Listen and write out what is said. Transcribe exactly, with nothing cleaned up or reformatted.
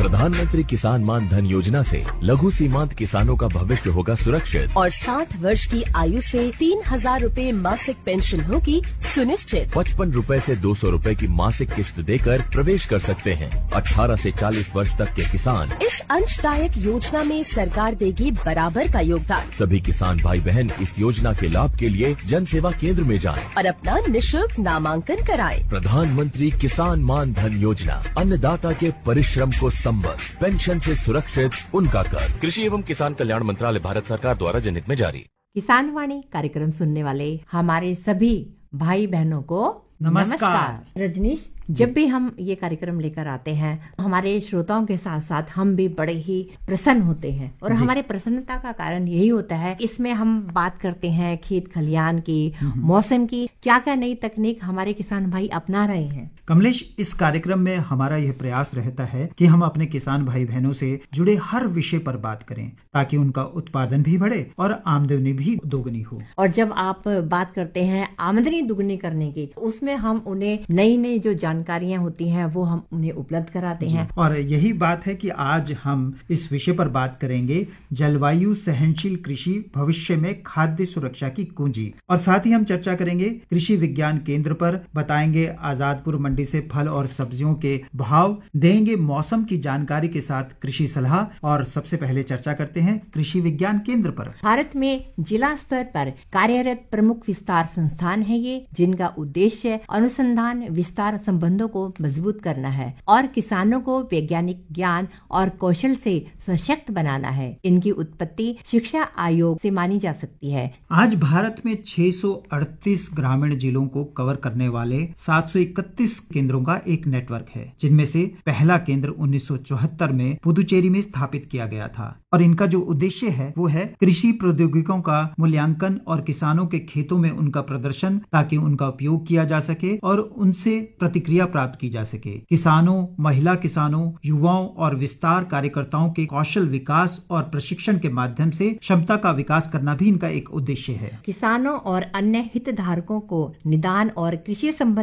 प्रधानमंत्री किसान मान धन योजना से लघु सीमांत किसानों का भविष्य होगा सुरक्षित और साठ वर्ष की आयु से तीन हजार रूपए मासिक पेंशन होगी सुनिश्चित। पचपन रूपए से दो सौ रूपए की मासिक किश्त देकर प्रवेश कर सकते हैं। अठारह से चालीस वर्ष तक के किसान इस अंशदायक योजना में सरकार देगी बराबर का योगदान। सभी किसान भाई बहन इस योजना के लाभ के लिए जन सेवा केंद्र में जाएं और अपना निशुल्क नामांकन कराएं। प्रधानमंत्री किसान मान धन योजना, अन्नदाता के परिश्रम को संबल, पेंशन से सुरक्षित उनका कर। कृषि एवं किसान कल्याण मंत्रालय, भारत सरकार द्वारा जनहित में जारी। किसान वाणी कार्यक्रम सुनने वाले हमारे सभी भाई बहनों को नमस्कार। नमस्कार। रजनीश, जब भी हम ये कार्यक्रम लेकर आते हैं हमारे श्रोताओं के साथ साथ हम भी बड़े ही प्रसन्न होते हैं और हमारे प्रसन्नता का कारण यही होता है इसमें हम बात करते हैं खेत खलियान की, मौसम की, क्या क्या नई तकनीक हमारे किसान भाई अपना रहे हैं। कमलेश, इस कार्यक्रम में हमारा यह प्रयास रहता है कि हम अपने किसान भाई बहनों से जुड़े हर विषय पर बात करें ताकि उनका उत्पादन भी बढ़े और आमदनी भी दोगुनी हो। और जब आप बात करते हैं आमदनी दुगनी करने की, उसमें हम उन्हें नई नई जो जानकारियां होती हैं वो हम उन्हें उपलब्ध कराते हैं। और यही बात है कि आज हम इस विषय पर बात करेंगे, जलवायु सहनशील कृषि भविष्य में खाद्य सुरक्षा की कुंजी। और साथ ही हम चर्चा करेंगे कृषि विज्ञान केंद्र पर, बताएंगे आजादपुर मंडी से फल और सब्जियों के भाव, देंगे मौसम की जानकारी के साथ कृषि सलाह। और सबसे पहले चर्चा करते हैं कृषि विज्ञान केंद्र पर। भारत में जिला स्तर पर कार्यरत प्रमुख विस्तार संस्थान है ये, जिनका उद्देश्य अनुसंधान विस्तार संबंधों को मजबूत करना है और किसानों को वैज्ञानिक ज्ञान और कौशल से सशक्त बनाना है। इनकी उत्पत्ति शिक्षा आयोग से मानी जा सकती है। आज भारत में छह सौ अड़तीस ग्रामीण जिलों को कवर करने वाले सात सौ इकतीस केंद्रों का एक नेटवर्क है, जिनमें से पहला केंद्र उन्नीस सौ चौहत्तर में पुदुचेरी में स्थापित किया गया था। और इनका जो उद्देश्य है वो है कृषि प्रौद्योगिकियों का मूल्यांकन और किसानों के खेतों में उनका प्रदर्शन, ताकि उनका उपयोग किया जा सके और उनसे प्रतिक्रिया प्राप्त की जा सके। किसानों, महिला किसानों, युवाओं और विस्तार कार्यकर्ताओं के कौशल विकास और प्रशिक्षण के माध्यम से क्षमता का विकास करना भी इनका एक उद्देश्य है। किसानों और अन्य हितधारकों को निदान और कृषि संबंधी